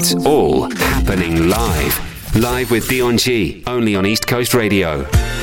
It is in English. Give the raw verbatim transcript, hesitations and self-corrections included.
It's all happening live. Live with Dion G, only on East Coast Radio.